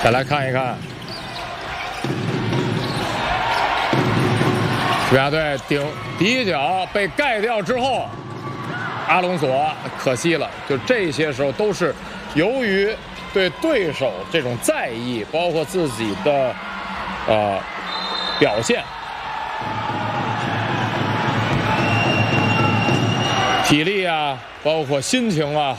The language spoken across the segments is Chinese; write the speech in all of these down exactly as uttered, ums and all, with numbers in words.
再来看一看，西班牙队顶第一脚被盖掉之后，阿隆索可惜了。就这些时候都是由于对对手这种在意，包括自己的呃表现、体力啊，包括心情啊、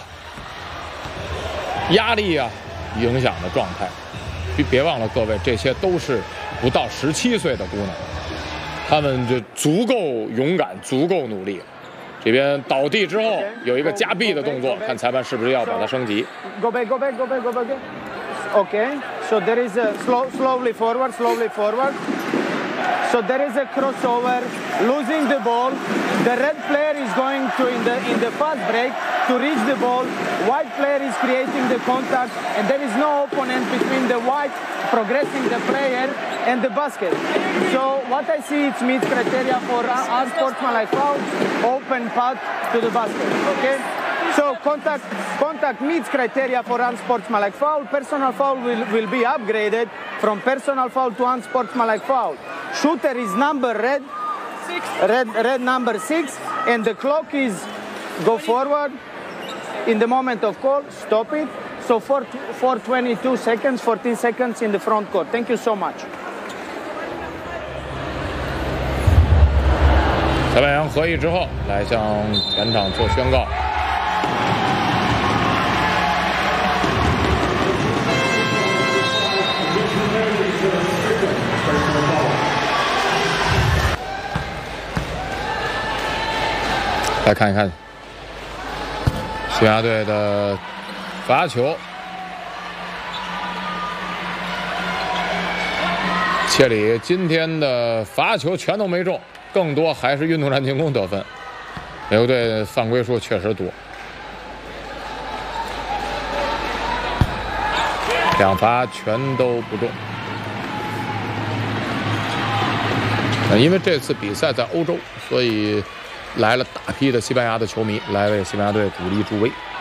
压力啊影响的状态。别别忘了，各位，这些都是不到十七岁的姑娘，她们就足够勇敢，足够努力。这边倒地之后有一个加臂的动作，看裁判是不是要把它升级。 Go back, go back, go back, go back. Okay, so there is a slow, slowly forward, slowly forward. So there is a crossover, losing the ball. The red player is going to in the in the fast break to reach the ball. White player is creating the contact, and there is no opponent between the white progressing the player and the basket. So what I see is meets criteria for unsportsmanlike foul, open path to the basket. Okay. So contact contact meets criteria for unsportsmanlike foul. Personal foul will, will be upgraded from personal foul to unsportsmanlike foul. Shooter is number red, six. red red number six, and the clock is go forward. In the moment of call, stop it. So for for twenty-two seconds, fourteen seconds in the front court. Thank you so much. 裁判员合议之后，来向全场做宣告。来看一看西班牙队的罚球，切里今天的罚球全都没中，更多还是运动战进攻得分。美国队犯规数确实多，两罚全都不中。因为这次比赛在欧洲，所以来了大批的西班牙的球迷来为西班牙队鼓励助威。